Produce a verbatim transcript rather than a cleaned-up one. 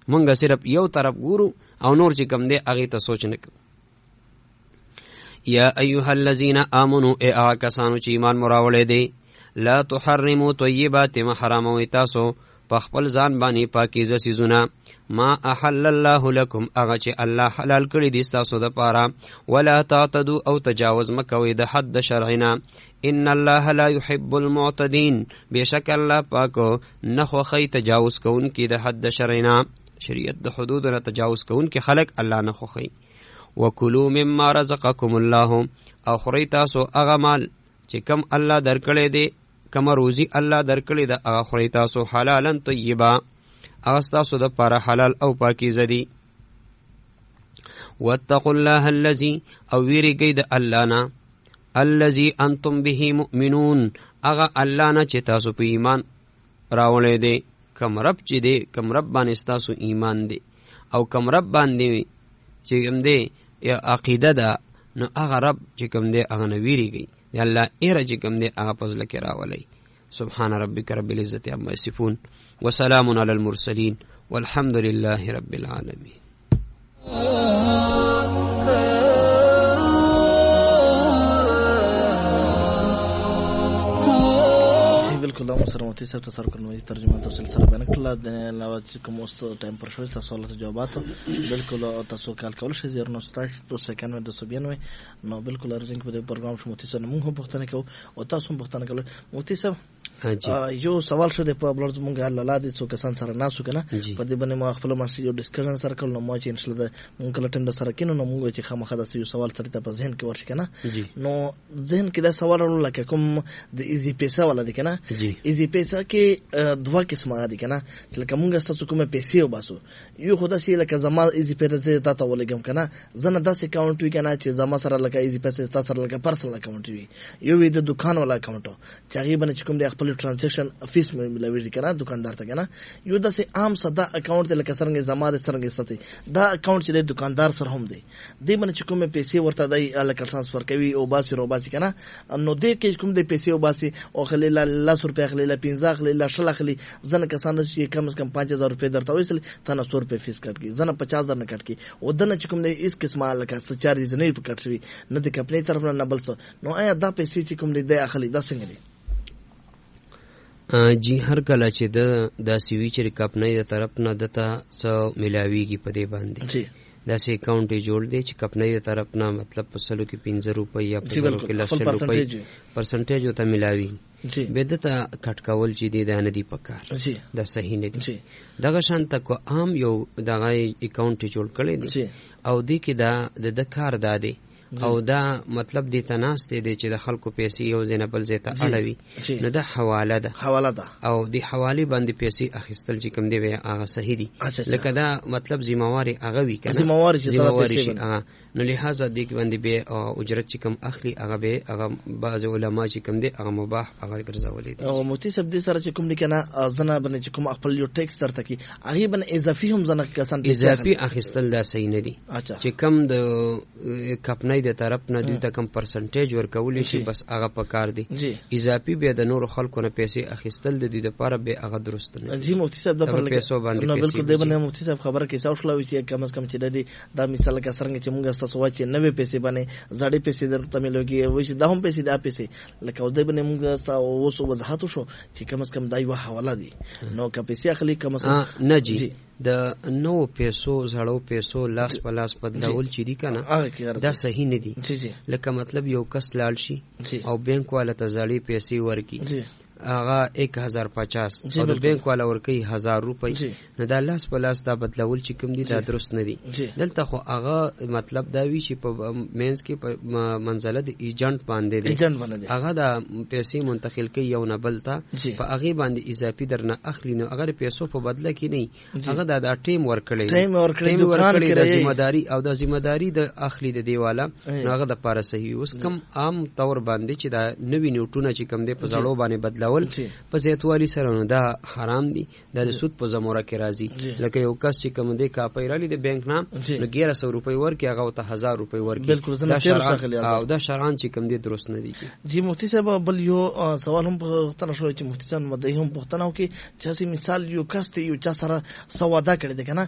مونږ صرف یو طرف ګورو او نور چې کم دی هغې ته سوچ نه کوو. یا ایها الذین آمنوا ای هغه کسانو چې ایمان مو راوړی دی لا تحرموا طیبات ما حراموئ تاسو په خپل ځان باندې پاکیزه څیزونه ما احل الله لکم هغه چې الله حلال کړي دي ستاسو دپاره ولا تعتدوا او تجاوز مه کوئ د حد د شرعنا ان الله لا يحب المعتدین بېشک الله پاک نه خوښوي تجاوز کوونکي د حد د شرعنا شریعت د حدودو نه تجاوز کوونکي خلک الله نه خوښوي. وکلوا مما رزقکم الله او خورئ تاسو هغه مال چې کم الله درکړی دی کمه روزي الله درکړې ده هغه خورئ تاسو حلالا طیبا هغه ستاسو دپاره حلال او پاکیزه دي. واتقوا الله الذي او ویرېږئ د الله نه الذي انتم به مؤمنون هغه الله نه چې تاسو په ایمان راوړی دی. کم رب چې دی کم رب باندې ستاسو ایمان دی او کم رب باندې چې کوم دی عقیده ده نو هغه رب چې کوم دی هغه نه ویرېږئ دی الله ایره چې کوم دی هغه په زړه کې راولئ. سبحان ربک رب العزة عما یصفون وسلام علی المرسلین والحمد لله رب العالمین. بالکل هم سره متي صاحب تاسو کوم ترجمه تفصیل سره بیان کړل د علاوه چې کوم اوس ټایم پر شوی تاسو له جوابات بالکل تاسو کال کول شي زیرو نو ستاسو د سکن د سوبینوي نو بالکل ارزنګ په پروګرام شو متي سره موږ پښتنه کوو او تاسو هم پښتنه کوئ. متي صاحب یو سوال شو د په بلر زمونږ الله دې څو کسان سره ناسو کنه په دې باندې ما خپل ماشي یو ډیسکشن سره کول نو ما چې انشاء الله مونږ کله ټنډ سره کینو نو مونږ چې خامخا د یو سوال سره ته په ذهن کې ورشي کنه نو ذهن کې دا سوال ورول لکه کوم د ایزی پیسا ولا دي کنه ایزی پیسا کې دوا قسمه دي کنه چې لکه مونږ ستاسو کومه پیسې وباسو یو خدا سي لکه زما ایزی پیسا ته تا ته ولګم کنه زنه داسې اکاونټ وی کنه چې زما سره لکه ایزی پیسا تاسو سره لکه پرسنل اکاونټ وی یو وی د دکان ولا اکاونټ چې هغه باندې کوم د خپل ترانزیکشن فیس مې ملوي کنه دکاندار ته کنه یو داسې عام ساده اکاونټ لکه څنګه زما د څنګه ستې دا اکاونټ چې د دکاندار سره هم دی د باندې چې کومه پیسې ورته دی لکه ترانسفر کوي او باسي رو باسي کنه نو د کې کوم د پیسې او باسي او خلې لا س روپیا خلې لا پنځه خلې لا شل خلې زنه کسان چې کم از کم پنځه هزار روپیا درته وېسل ته نه سو روپیا فیس کټ کی زنه پچاس هزار نه کټ کی او دنه چې کوم د اس قسمه لکه س چارج نه پکټ شوی نه د خپل طرف نه بل څه نو آیا دا پیسې چې کوم د اخلي دا څنګه دي؟ جی هر کله چې د داسې وي چې کمپنۍ د طرف نه دته څه میلاویږي په دې باندې داسې اکاونټ یې جوړ دی چې کمپنۍ د طرف نه مطلب په سلو کې پنځه روپۍ یا په سلو کې لس روپۍ پرسنټیج ورته میلاویږي بیا دته کټ کول چې دی دا نه دي پکار دا صحیح نه دي. دغه شان ته عام یو دغه اکاونټ یې جوړ کړی دی او دې کې دا د کار دا دی او دا مطلب دې تناس دی چې د خلکو پیسې یو ځای نه بل ځای ته اړوي نو دا حواله ده حواله ده او د حوالې باندې پیسې اخیستل چې کوم دی وی هغه صحیح دي لکه دا مطلب ذمہواری هغه وي کنه ذمہواری چې نو لہذا دې کې باندې به اجرت چې کوم اخلي هغه به هغه بعض علما چې کوم دي هغه مباح هغه ګرځولې دي او مفتی صاحب دې سره چې کوم دي کنه زنه باندې چې کوم خپل یو ټیکس درته کی هغه باندې اضافي هم زنه کسان اضافي اخیستل دا صحیح نه دي چې کوم د کمپنۍ د طرف نه دوی ته کم پرسنټیج ورکول شي بس هغه پکار دي اضافي به د نور خلکو نه پیسې اخیستل د دې لپاره به هغه درست نه دي. جی مفتی صاحب د پر پیسو باندې نو بالکل دې باندې مفتی صاحب خبره کې څو شلوي چې کم از کم چې د دې دا مثال کا څنګه چې موږ تاسو واچې نوې پیسې باندې زړې پیسې درته ملوږي و چې دا هم پیسې دا پیسې لکه ودې باندې موږ تاسو اوس وضاحت شو چې کم از کم دا یو حواله دي نو که پیسې اخلي کم از کم نه جی د نو پیسو زړو پیسو لاس په لاس بدلول چې دي کنه دا صحیح نه دي. لکه مطلب یو کس لاړ شي او بینک والا ته زړې پیسې ورکي هغه ایک هزار پچاس او د بینک والا ورکي هزار روپۍ نه دا لاس په لاس دا بدلول چې کوم دي دا درست نه دي. دلته خو هغه مطلب دا وی چې په مینز کې په منزله د ایجنټ باندې دي هغه دا پیسې منتقل کوي یو نه بل ته په هغه باندې اضافي درنه اخلي نو اگر پیسو په بدله کې نه هغه دا د ټیم ورکړي ټیم ورکړي د ذمہداري او د ذمہداري د اخلي د دیواله نو هغه د پاره صحیح اوس کم عام طور باندې چې دا نوی نیوټونه چې کم دي په زړو باندې بدل په زیاتوالی سره نو دا حرام دي دا د سود په زموره کې راځي. لکه یو کس چې کوم دی کاپی رالی د بانک نام نو ګیره سو روپۍ ورکي هغه ته هزار روپۍ ورکي دا شرعن او دا شرعن چې کوم دی درست نه دي. جی مفتی صاحب بل یو سوال هم پوښتنه شوی چې مفتی صاحب مده هم پوښتنه وکي چې مثال یو کس ته یو چا سره سودا کړی دی کنه